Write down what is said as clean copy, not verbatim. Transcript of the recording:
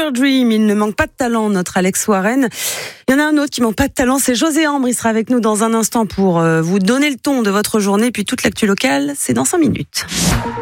Fever Dream, il ne manque pas de talent, notre Alex Warren. Il y en a un autre qui manque pas de talent, c'est José Ambre. Il sera avec nous dans un instant pour vous donner le ton de votre journée. Puis toute l'actu locale, c'est dans 5 minutes.